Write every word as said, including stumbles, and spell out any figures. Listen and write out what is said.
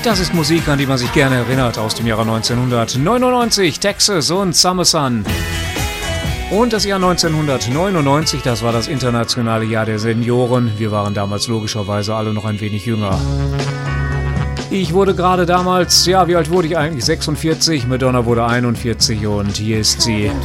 Das ist Musik, an die man sich gerne erinnert, aus dem Jahre neunzehnhundertneunundneunzig, Texas und Summer Sun. Und das Jahr neunzehnhundertneunundneunzig, das war das internationale Jahr der Senioren. Wir waren damals logischerweise alle noch ein wenig jünger. Ich wurde gerade damals, ja, wie alt wurde ich eigentlich? sechsundvierzig, Madonna wurde einundvierzig und hier ist sie.